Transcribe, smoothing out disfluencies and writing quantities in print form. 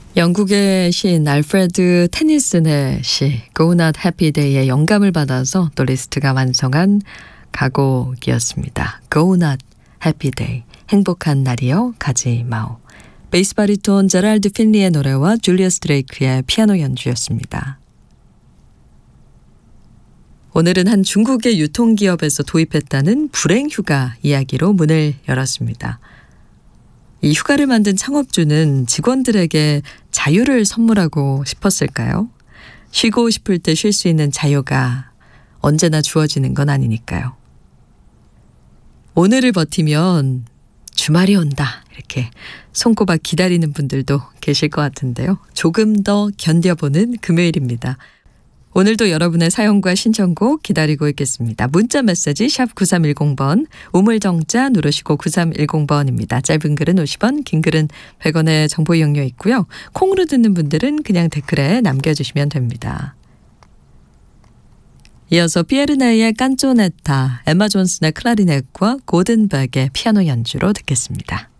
영국의 시인 알프레드 테니슨의 시 Go Not Happy Day의 영감을 받아서 또 리스트가 완성한 가곡이었습니다. Go Not Happy Day, 행복한 날이여 가지 마오. 베이스 바리톤 제랄드 핀리의 노래와 줄리어스 드레이크의 피아노 연주였습니다. 오늘은 한 중국의 유통기업에서 도입했다는 불행휴가 이야기로 문을 열었습니다. 이 휴가를 만든 창업주는 직원들에게 자유를 선물하고 싶었을까요? 쉬고 싶을 때 쉴 수 있는 자유가 언제나 주어지는 건 아니니까요. 오늘을 버티면 주말이 온다, 이렇게 손꼽아 기다리는 분들도 계실 것 같은데요. 조금 더 견뎌보는 금요일입니다. 오늘도 여러분의 사연과 신청곡 기다리고 있겠습니다. 문자 메시지 샵 9310번, 우물정자 누르시고 9310번입니다. 짧은 글은 50원, 긴 글은 100원의 정보 이용료 있고요. 콩으로 듣는 분들은 그냥 댓글에 남겨주시면 됩니다. 이어서 피에르네의 깐쪼네타, 엠마 존슨의 클라리넷과 고든백의 피아노 연주로 듣겠습니다.